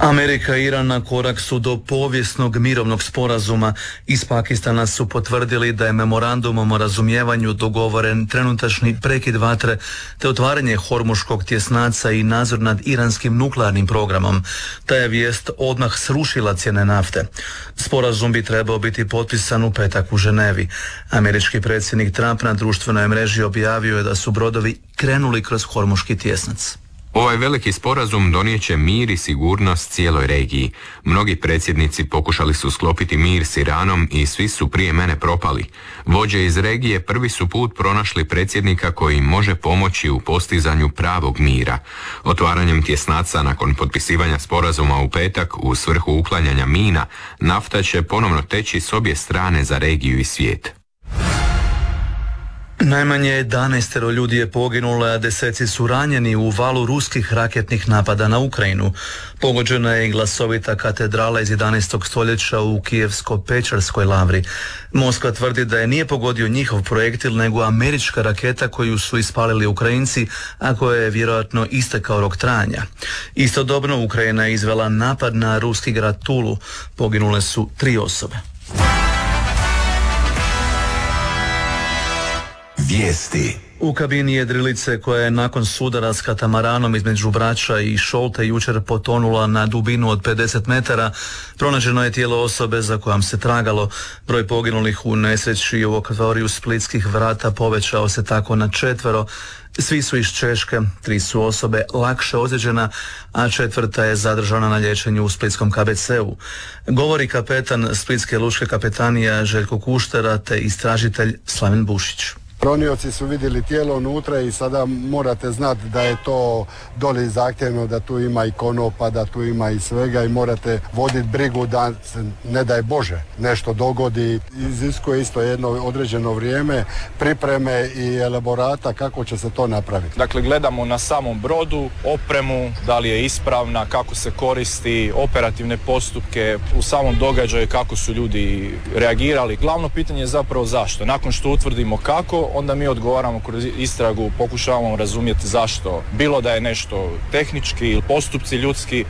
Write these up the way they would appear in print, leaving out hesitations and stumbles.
Amerika i Iran na korak su do povijesnog mirovnog sporazuma. Iz Pakistana su potvrdili da je memorandumom o razumijevanju dogovoren trenutačni prekid vatre te otvaranje Hormuškog tjesnaca i nadzor nad iranskim nuklearnim programom. Ta je vijest odmah srušila cijene nafte. Sporazum bi trebao biti potpisan u petak u Ženevi. Američki predsjednik Trump na društvenoj mreži objavio je da su brodovi krenuli kroz Hormuški tjesnac. Ovaj veliki sporazum donijeće mir i sigurnost cijeloj regiji. Mnogi predsjednici pokušali su sklopiti mir s Iranom i svi su prije mene propali. Vođe iz regije prvi su put pronašli predsjednika koji može pomoći u postizanju pravog mira. Otvaranjem tjesnaca nakon potpisivanja sporazuma u petak u svrhu uklanjanja mina, nafta će ponovno teći s obje strane za regiju i svijet. Najmanje 11 ljudi je poginulo, a deseci su ranjeni u valu ruskih raketnih napada na Ukrajinu. Pogođena je i glasovita katedrala iz 11. stoljeća u Kijevsko-Pečarskoj lavri. Moskva tvrdi da je nije pogodio njihov projektil, nego američka raketa koju su ispalili Ukrajinci, a koja je vjerojatno istekao rok trajanja. Istodobno Ukrajina je izvela napad na ruski grad Tulu. Poginule su 3 osobe. Vijesti. U kabini jedrilice koja je nakon sudara s katamaranom između Brača i Šolte jučer potonula na dubinu od 50 metara, pronađeno je tijelo osobe za kojom se tragalo. Broj poginulih u nesreći u akvatoriju Splitskih vrata povećao se tako na 4. Svi su iz Češke, 3 su osobe lakše ozlijeđena, a 4. je zadržana na liječenju u splitskom KBC-u. Govori kapetan Splitske lučke kapetanije Željko Kuštera te istražitelj Slaven Bušić. Ronioci su vidjeli tijelo unutra i sada morate znati da je to doli zahtjevno, da tu ima i konopa, da tu ima i svega i morate voditi brigu da se, ne daj Bože, nešto dogodi. Iziskuje isto jedno određeno vrijeme, pripreme i elaborata kako će se to napraviti. Dakle, gledamo na samom brodu, opremu, da li je ispravna, kako se koristi, operativne postupke, u samom događaju kako su ljudi reagirali. Glavno pitanje je zapravo zašto. Nakon što utvrdimo kako, onda mi odgovaramo kroz istragu, pokušavamo razumjeti zašto. Bilo da je nešto tehnički ili postupci ljudski.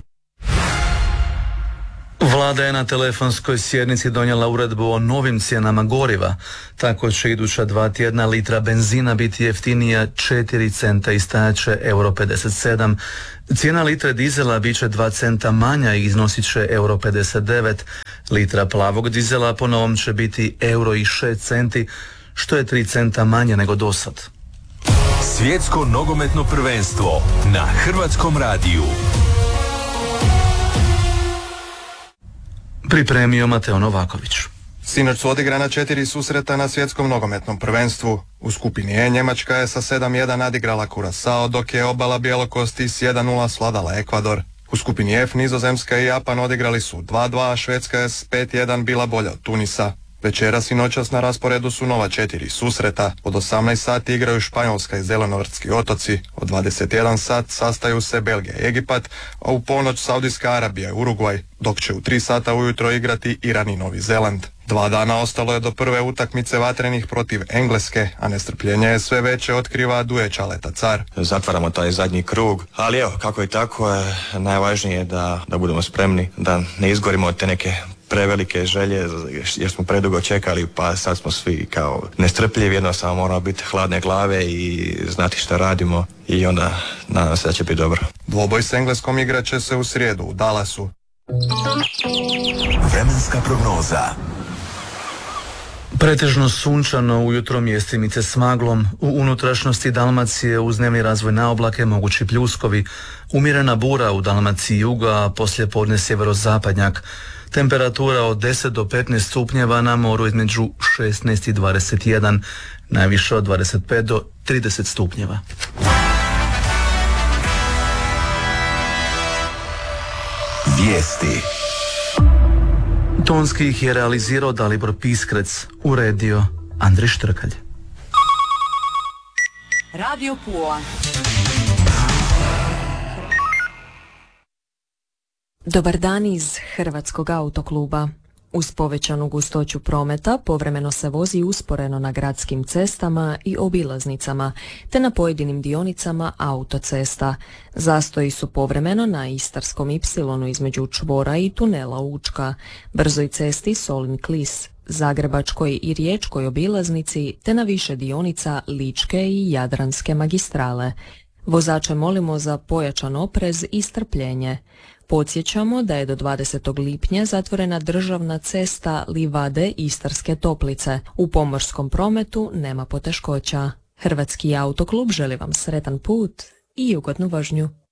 Vlada je na telefonskoj sjednici donijela uredbu o novim cijenama goriva. Tako će iduća 2 tjedna litra benzina biti jeftinija 4 centa i stajaće euro 57. Cijena litre dizela bit će 2 centa manja i iznosit će euro 59. Litra plavog dizela po novom će biti euro i 6 centi, što je 3 centa manje nego dosad. Svjetsko nogometno prvenstvo na Hrvatskom radiju. Pripremio Mateo Novaković. Sinoć su odigrana 4 susreta na svjetskom nogometnom prvenstvu. U skupini E Njemačka je sa 7-1 nadigrala Curaçao, dok je obala bjelokosti s 1-0 svladala Ekvador. U skupini F Nizozemska i Japan odigrali su 2-2, a Švedska je s 5-1 bila bolja od Tunisa. Večeras i noćas na rasporedu su nova 4 susreta. Od 18 sati igraju Španjolska i Zelenortski otoci. Od 21 sat sastaju se Belgija i Egipat, a u ponoć Saudijska Arabija i Urugvaj, dok će u 3 sata ujutro igrati Iran i Novi Zeland. 2 dana ostalo je do prve utakmice vatrenih protiv Engleske, a nestrpljenje je sve veće, otkriva Duje Čaleta Car. Zatvaramo taj zadnji krug, ali evo, kako i tako, najvažnije je da budemo spremni, da ne izgorimo od te neke prevelike želje, jer smo predugo čekali, pa sad smo svi kao nestrpljivi, jednostavno moramo biti hladne glave i znati što radimo i onda nadam se da će biti dobro. Dvoboj s Engleskom igrat će se u srijedu u Dallasu. Vremenska prognoza. Pretežno sunčano, ujutro mjestimice s maglom, u unutrašnjosti Dalmacije uz dnevni razvoj na oblake mogući pljuskovi, umjerena bura u Dalmaciji juga, a poslije podne sjeverozapadnjak. Temperatura od 10 do 15 stupnjeva, na moru između 16 i 21, najviše od 25 do 30 stupnjeva. Vijesti. Tonski ih je realizirao Dalibor Piskrec, uredio Andrej Štrkalj. Radio Pula. Dobar dan iz Hrvatskog autokluba. Uz povećanu gustoću prometa povremeno se vozi usporeno na gradskim cestama i obilaznicama, te na pojedinim dionicama autocesta. Zastoji su povremeno na Istarskom ipsilonu između čvora i tunela Učka, brzoj cesti Solin-Klis, Zagrebačkoj i Riječkoj obilaznici, te na više dionica Ličke i Jadranske magistrale. Vozače molimo za pojačan oprez i strpljenje. Podsjećamo da je do 20. lipnja zatvorena državna cesta Livade Istarske Toplice. U pomorskom prometu nema poteškoća. Hrvatski autoklub želi vam sretan put i ugodnu vožnju.